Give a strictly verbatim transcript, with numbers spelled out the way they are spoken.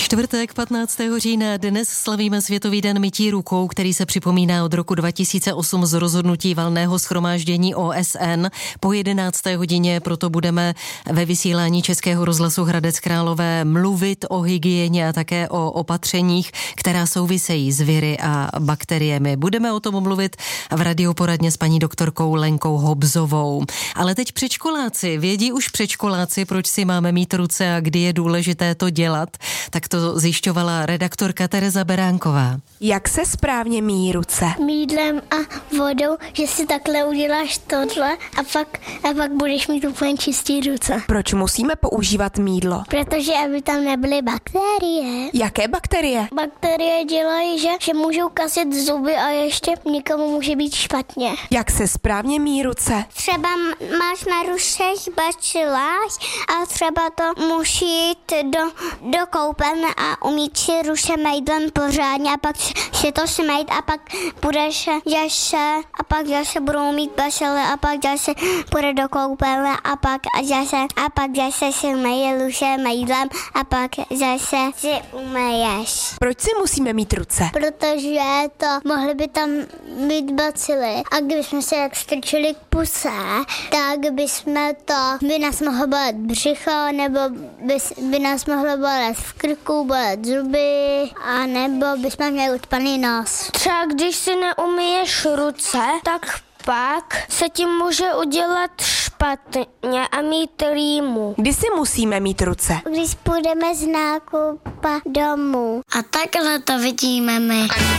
Čtvrtek patnáctého října dnes slavíme Světový den mytí rukou, který se připomíná od roku dva tisíce osm z rozhodnutí Valného shromáždění O S N. Po jedenácté hodině proto budeme ve vysílání Českého rozhlasu Hradec Králové mluvit o hygieně a také o opatřeních, která souvisejí s viry a bakteriemi. Budeme o tom mluvit v radioporadně s paní doktorkou Lenkou Hobzovou. Ale teď předškoláci, vědí už předškoláci, proč si máme mít ruce a kdy je důležité to dělat. Tak to zjišťovala redaktorka Tereza Beránková. Jak se správně myjí ruce? Mýdlem a vodou, že si takhle uděláš tohle a pak, a pak budeš mít úplně čistý ruce. Proč musíme používat mýdlo? Protože aby tam nebyly bakterie. Jaké bakterie? Bakterie dělají, že, že můžou kazit zuby a ještě někomu může být špatně. Jak se správně myjí ruce? Třeba máš na rušech bačiláš a třeba to musí jít do, do koupelny a umít si ruše mejdlem pořádně a pak si to smejt a pak budeš zase a pak zase budou mít bašely a pak zase půjde do koupelny a pak zase a pak zase si meje ruše mejdlem a pak zase si umeješ. Proč si musíme mít ruce? Protože to mohly by tam být bacily a kdybychom se jak strčili k puse, tak bychom to, by nás mohlo bolet břicho nebo by, by nás mohlo bolet v krku, bolet zuby a nebo bychom měli ucpaný nos. Třeba když si neumyješ ruce, tak pak se ti může udělat špatně a mít rýmu. Kdy si musíme mít ruce? Když půjdeme z nákupa domů. A takhle to vidíme my.